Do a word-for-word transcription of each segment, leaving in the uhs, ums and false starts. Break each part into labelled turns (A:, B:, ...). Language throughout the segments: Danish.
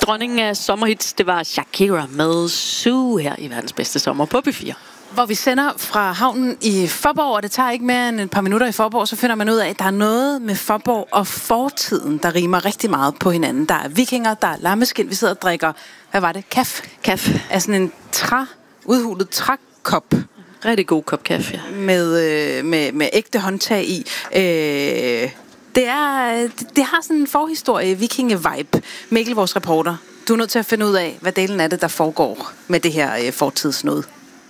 A: dronningen af sommerhits, det var Shakira med Sue her i verdens bedste sommer på P fire.
B: Hvor vi sender fra havnen i Faaborg, og det tager ikke mere end et par minutter i Faaborg, så finder man ud af, at der er noget med Faaborg og fortiden, der rimer rigtig meget på hinanden. Der er vikinger, der er lammeskind, vi sidder og drikker, hvad var det? Kaf.
A: Kaf.
B: Er sådan en træ, udhulet trækop.
A: Rigtig god kop kaffe, ja.
B: Med, øh, med, med ægte håndtag i. Øh, det, er, det, det har sådan en forhistorie, vikinge-vibe. Mikkel, vores reporter, du er nødt til at finde ud af, hvad delen af det, der foregår med det her øh, fortidsnode.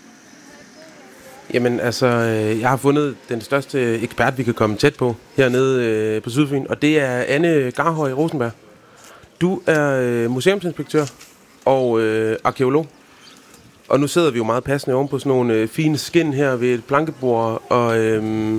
C: Jamen, altså, jeg har fundet den største ekspert, vi kan komme tæt på hernede øh, på Sydfyn, og det er Anne Garhøj Rosenberg. Du er øh, museumsinspektør og øh, arkeolog, og nu sidder vi jo meget passende oven på sådan nogle øh, fine skin her ved et plankebord, og øh,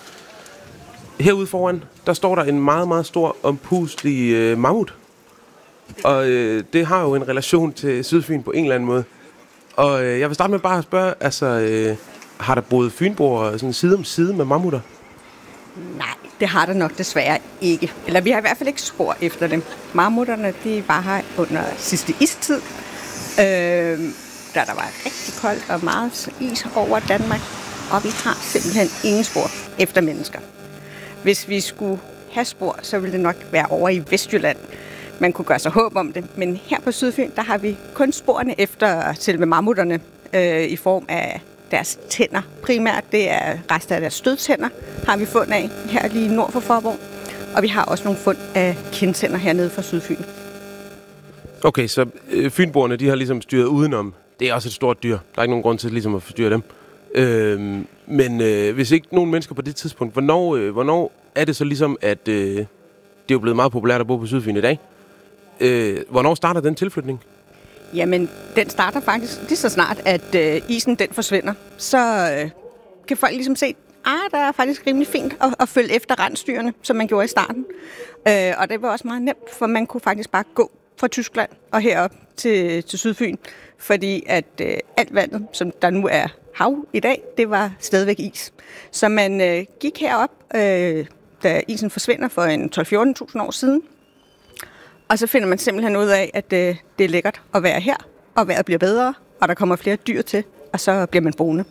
C: herude foran, der står der en meget, meget stor, ompustelig øh, mammut, og øh, det har jo en relation til Sydfyn på en eller anden måde. Og øh, jeg vil starte med bare at spørge, altså... Øh, har der boet fynboer sådan side om side med mammutter?
D: Nej, det har der nok desværre ikke. Eller vi har i hvert fald ikke spor efter dem. Mammutterne, de var her under sidste istid, øh, da der var rigtig koldt og meget is over Danmark. Og vi har simpelthen ingen spor efter mennesker. Hvis vi skulle have spor, så ville det nok være over i Vestjylland. Man kunne gøre sig håb om det. Men her på Sydfyn, der har vi kun sporene efter selve mammutterne øh, i form af deres tænder. Primært, det er rester af deres stødtænder, har vi fund af her lige nord for Faaborg. Og vi har også nogle fund af kindtænder hernede fra Sydfyn.
C: Okay, så øh, fynboerne, de har ligesom styret udenom. Det er også et stort dyr. Der er ikke nogen grund til ligesom at forstyrre dem. Øh, men øh, hvis ikke nogen mennesker på det tidspunkt, hvornår, øh, hvornår er det så ligesom, at øh, det er jo blevet meget populært at bo på Sydfyn i dag? Øh, hvornår starter den tilflytning?
D: Jamen, den starter faktisk lige så snart, at øh, isen den forsvinder. Så øh, kan folk ligesom se, ah, der er faktisk rimelig fint at, at følge efter rensdyrene, som man gjorde i starten. Øh, og det var også meget nemt, for man kunne faktisk bare gå fra Tyskland og herop til, til Sydfyn. Fordi at øh, alt vandet, som der nu er hav i dag, det var stadigvæk is. Så man øh, gik herop, øh, da isen forsvinder for en tolv til fjorten tusind år siden. Og så finder man simpelthen ud af, at øh, det er lækkert at være her, og vejret bliver bedre, og der kommer flere dyr til, og så bliver man boende.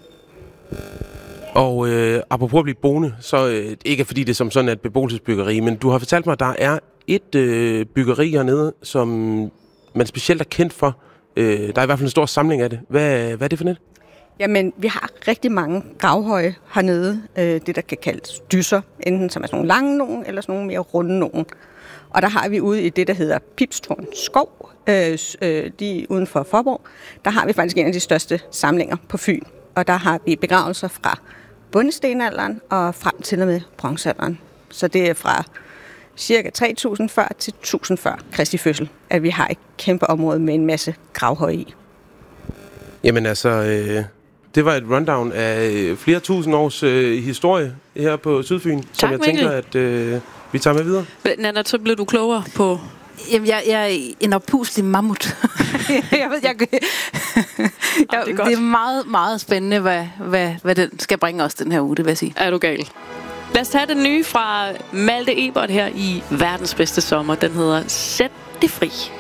C: Og øh, apropos at blive boende, så øh, ikke fordi det er som sådan et beboelsesbyggeri, men du har fortalt mig, at der er et øh, byggeri hernede, som man specielt er kendt for. Øh, der er i hvert fald en stor samling af det. Hvad, hvad er det for net?
D: Jamen, vi har rigtig mange gravhøje hernede, øh, det der kan kaldes dyser, enten som er sådan nogle lange nogen, eller sådan nogle mere runde nogen. Og der har vi ude i det, der hedder Pibstårn Skov, øh, øh, lige uden for Faaborg, der har vi faktisk en af de største samlinger på Fyn. Og der har vi begravelser fra bondestenalderen og frem til og med bronzealderen. Så det er fra cirka tre tusind før til tusind før Kristi fødsel, at vi har et kæmpe område med en masse gravhøje i.
C: Jamen altså, øh, det var et rundown af flere tusind års øh, historie her på Sydfyn, tak, som jeg
A: Mikkel.
C: tænker, at øh, vi tager med videre.
A: Nanna, så blev du klogere på...
B: Jamen, jeg, jeg er en oppuslig mammut. jeg ved, jeg, jeg, jeg, det, er det er meget, meget spændende, hvad, hvad, hvad den skal bringe os den her uge, det vil jeg sige.
A: Er du gal? Lad os tage den nye fra Malte Ebert her i verdens bedste sommer. Den hedder Sæt det fri.